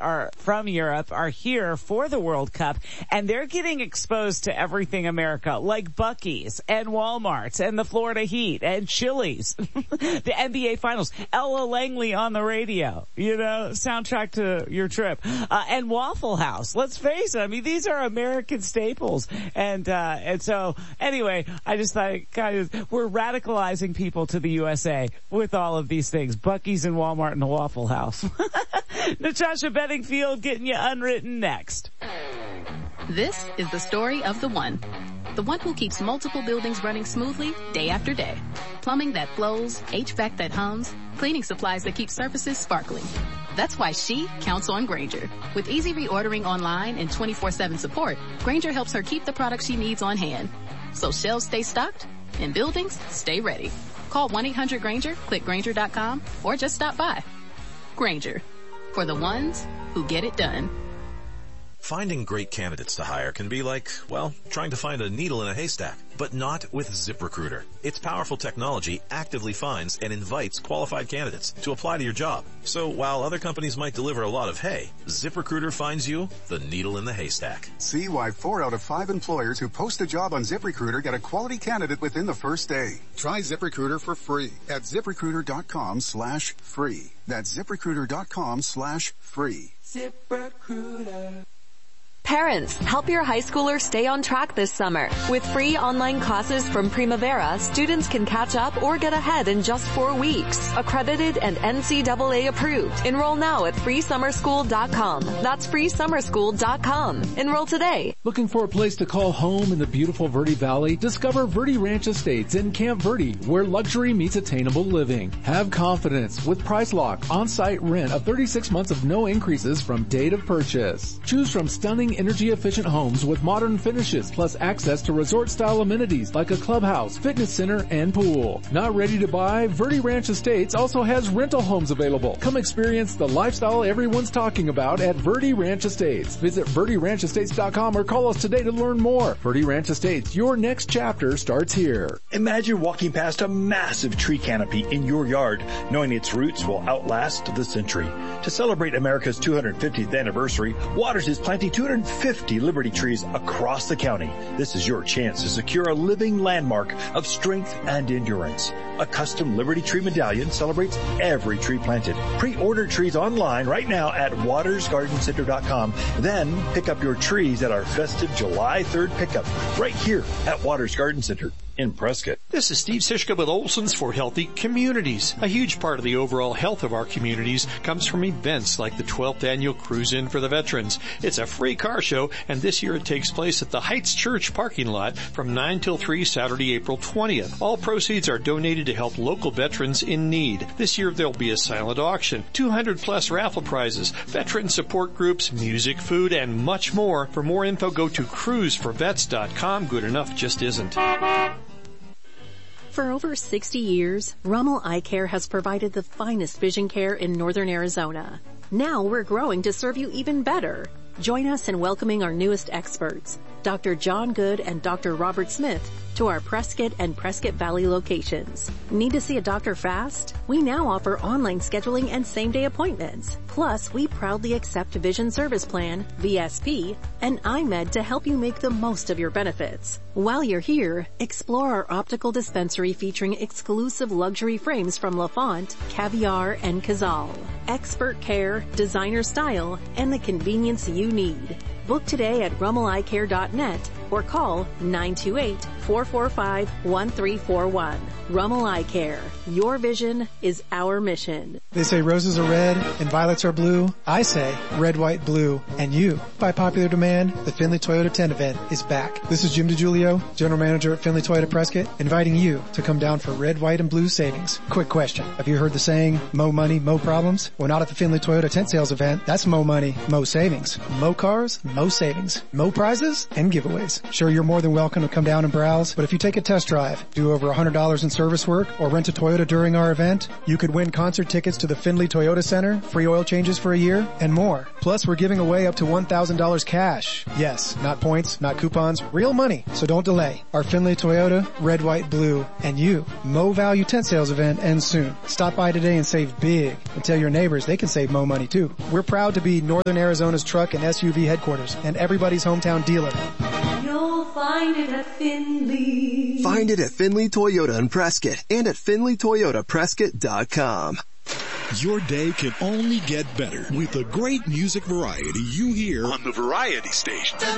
are from Europe are here for the World Cup, and they're getting exposed to everything America, like Buc-ee's and Walmart's and the Florida Heat and Chili's, the NBA Finals, Ella Langley on the radio, soundtrack to your trip, and Waffle House. Let's face it, I mean, these are American staples. And so anyway, I just thought, we're radicalizing people to the USA with all of these things. Buc-ee's and Walmart and the Waffle House. Natasha Bedingfield getting you unwritten next. This is the story of the one who keeps multiple buildings running smoothly day after day. Plumbing that flows, HVAC that hums, cleaning supplies that keep surfaces sparkling. That's why she counts on Grainger. With easy reordering online and 24/7 support, Grainger helps her keep the products she needs on hand. So shelves stay stocked and buildings stay ready. Call 1-800-GRAINGER, click Grainger.com, or just stop by. Grainger, for the ones who get it done. Finding great candidates to hire can be like, trying to find a needle in a haystack. But not with ZipRecruiter. Its powerful technology actively finds and invites qualified candidates to apply to your job. So while other companies might deliver a lot of hay, ZipRecruiter finds you the needle in the haystack. See why 4 out of 5 employers who post a job on ZipRecruiter get a quality candidate within the first day. Try ZipRecruiter for free at ZipRecruiter.com/free. That's ZipRecruiter.com/free. ZipRecruiter. Parents, help your high schooler stay on track this summer. With free online classes from Primavera, students can catch up or get ahead in just 4 weeks. Accredited and NCAA approved. Enroll now at freesummerschool.com. That's freesummerschool.com. Enroll today. Looking for a place to call home in the beautiful Verde Valley? Discover Verde Ranch Estates in Camp Verde, where luxury meets attainable living. Have confidence with Price Lock, on-site rent of 36 months of no increases from date of purchase. Choose from stunning energy-efficient homes with modern finishes, plus access to resort-style amenities like a clubhouse, fitness center, and pool. Not ready to buy? Verde Ranch Estates also has rental homes available. Come experience the lifestyle everyone's talking about at Verde Ranch Estates. Visit VerdeRanchEstates.com or call us today to learn more. Verde Ranch Estates, your next chapter starts here. Imagine walking past a massive tree canopy in your yard, knowing its roots will outlast the century. To celebrate America's 250th anniversary, Waters is planting 250 Liberty trees across the county. This is your chance to secure a living landmark of strength and endurance. A custom Liberty Tree medallion celebrates every tree planted. Pre-order trees online right now at watersgardencenter.com. Then pick up your trees at our festive July 3rd pickup right here at Waters Garden Center in Prescott. This is Steve Sischka with Olson's for Healthy Communities. A huge part of the overall health of our communities comes from events like the 12th Annual Cruise-In for the Veterans. It's a free car show, and this year it takes place at the Heights Church parking lot from 9 till 3 Saturday, April 20th. All proceeds are donated to help local veterans in need. This year there'll be a silent auction, 200-plus raffle prizes, veteran support groups, music, food, and much more. For more info, go to cruiseforvets.com. Good enough just isn't. For over 60 years, Rummel Eye Care has provided the finest vision care in northern Arizona. Now we're growing to serve you even better. Join us in welcoming our newest experts, Dr. John Good and Dr. Robert Smith, to our Prescott and Prescott Valley locations. Need to see a doctor fast? We now offer online scheduling and same-day appointments. Plus, we proudly accept Vision Service Plan, VSP, and iMed to help you make the most of your benefits. While you're here, explore our optical dispensary featuring exclusive luxury frames from LaFont, Caviar, and Cazal. Expert care, designer style, and the convenience you need. Book today at rummeleyecare.net or call 928-445-1341. Rummel Eye Care. Your vision is our mission. They say roses are red and violets are blue. I say red, white, blue, and you. By popular demand, the Findlay Toyota 10 event is back. This is Jim DiGiulio, General Manager at Findlay Toyota Prescott, inviting you to come down for red, white, and blue savings. Quick question. Have you heard the saying, mo money, mo problems? Well, not at the Findlay Toyota tent sales event. That's mo money, mo savings. Mo cars, mo savings. Mo prizes and giveaways. Sure, you're more than welcome to come down and browse. gals, but if you take a test drive, do over $100 in service work, or rent a Toyota during our event, you could win concert tickets to the Findlay Toyota Center, free oil changes for a year, and more. Plus, we're giving away up to $1,000 cash. Yes, not points, not coupons, real money. So don't delay. Our Findlay Toyota, red, white, blue, and you, Mo Value tent sales event ends soon. Stop by today and save big. And tell your neighbors they can save Mo money too. We're proud to be Northern Arizona's truck and SUV headquarters and everybody's hometown dealer. You'll find it at Findlay. Find it at Findlay Toyota in Prescott and at FindlayToyotaPrescott.com. Your day can only get better with the great music variety you hear on the Variety Station.